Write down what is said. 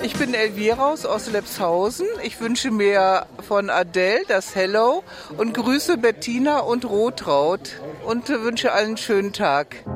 Ich bin Elvira aus Oslepshausen. Ich wünsche mir von Adele das Hello und grüße Bettina und Rotraud und wünsche allen einen schönen Tag.